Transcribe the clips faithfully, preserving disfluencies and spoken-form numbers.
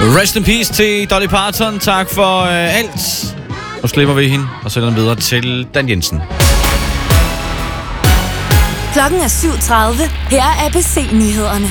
Rest in peace til Dolly Parton. Tak for øh, alt. Nu slipper vi hende og sender den videre til Dan Jensen. Klokken er syv tredive. Her er A B C-nyhederne.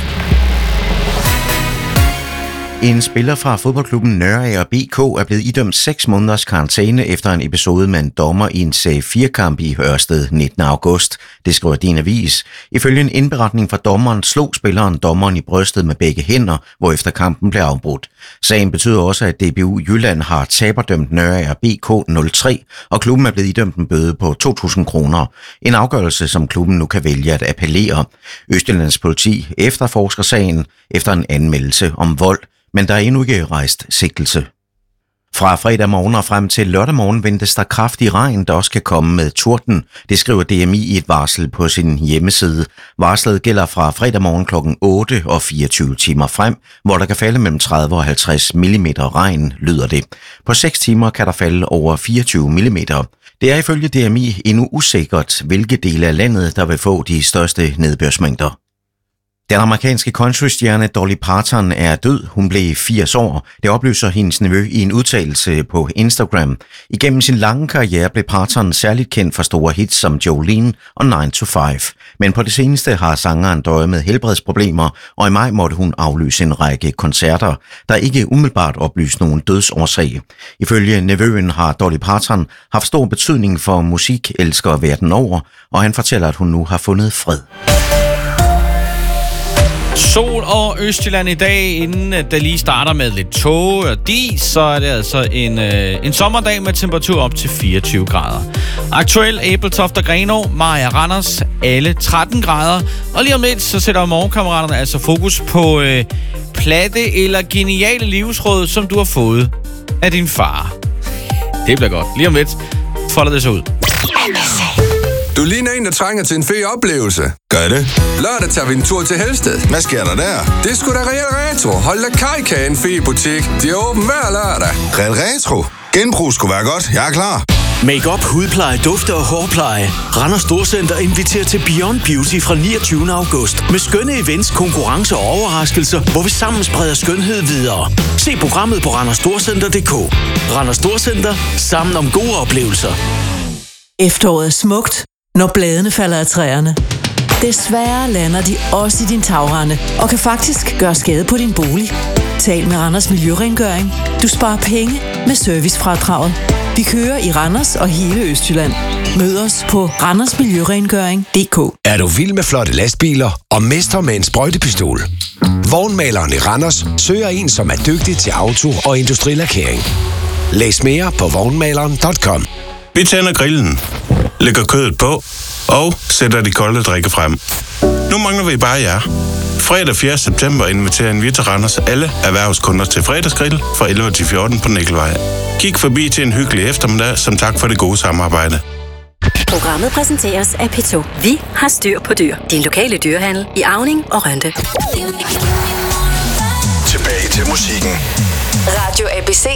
En spiller fra fodboldklubben Nørager B K er blevet idømt seks måneders karantæne efter en episode med en dommer i en serie fire-kamp i Ørsted nittende august. Det skriver Din Avis. Ifølge en indberetning fra dommeren slog spilleren dommeren i brystet med begge hænder, hvorefter kampen blev afbrudt. Sagen betyder også, at D B U Jylland har taberdømt Nørager B K nul tre, og klubben er blevet idømt en bøde på to tusind kroner. En afgørelse, som klubben nu kan vælge at appellere. Østjyllands politi efterforsker sagen efter en anmeldelse om vold, men der er endnu ikke rejst sigtelse. Fra fredag morgen og frem til lørdag morgen ventes der kraftig regn, der også kan komme med torden. Det skriver D M I i et varsel på sin hjemmeside. Varslet gælder fra fredag morgen klokken otte og fireogtyve timer frem, hvor der kan falde mellem tredive og halvtreds millimeter regn, lyder det. På seks timer kan der falde over fireogtyve millimeter. Det er ifølge D M I endnu usikkert, hvilke dele af landet, der vil få de største nedbørsmængder. Den amerikanske countrystjerne Dolly Parton er død. Hun blev firs år. Det oplyser hendes nevø i en udtalelse på Instagram. Igennem sin lange karriere blev Parton særligt kendt for store hits som Jolene og nine to five. Men på det seneste har sangeren døjet med helbredsproblemer, og i maj måtte hun aflyse en række koncerter, der ikke umiddelbart oplyste nogen dødsårsag. Ifølge nevøen har Dolly Parton haft stor betydning for musikelskere verden over, og han fortæller, at hun nu har fundet fred. Sol og Østjylland i dag, inden det lige starter med lidt tåge og dis, så er det altså en, øh, en sommerdag med temperatur op til fireogtyve grader. Aktuel Ebeltoft og Grenaa, Maja Randers, alle tretten grader. Og lige om lidt, så sætter morgenkammeraterne altså fokus på øh, platte eller geniale livsråd, som du har fået af din far. Det bliver godt. Lige om lidt folder det sig ud. Du ligner en, der trænger til en fed oplevelse. Gør det. Lørdag tager vi en tur til Helsted. Hvad sker der der? Det er sgu da Real Retro. Hold da kajka, en fed butik. De er åben hver lørdag. Real Retro. Genbrug skulle være godt. Jeg er klar. Make-up, hudpleje, dufte og hårpleje. Randers Storcenter inviterer til Beyond Beauty fra niogtyvende august. Med skønne events, konkurrencer og overraskelser, hvor vi sammen spreder skønhed videre. Se programmet på randers storcenter punktum d k. Randers Storcenter. Sammen om gode oplevelser. Efteråret er smukt, når bladene falder af træerne. Desværre lander de også i din tagrende og kan faktisk gøre skade på din bolig. Tal med Randers Miljørengøring. Du sparer penge med servicefradraget. Vi kører i Randers og hele Østjylland. Mød os på randers miljørengøring punktum d k. Er du vild med flotte lastbiler og mester med en sprøjtepistol? Vognmaleren i Randers søger en, som er dygtig til auto- og industrilakering. Læs mere på vognmaleren punktum com. Vi tænder grillen, lægger kødet på og sætter de kolde drikke frem. Nu mangler vi bare jer. Fredag fjerde september inviterer vi til Randers alle erhvervskunder til fredagsgrill fra elleve til fjorten på Nikkelvej. Kig forbi til en hyggelig eftermiddag som tak for det gode samarbejde. Programmet præsenteres af P to. Vi har styr på dyr. Din lokale dyrehandel i Auning og Rønde. Tilbage til musikken. Radio A B C.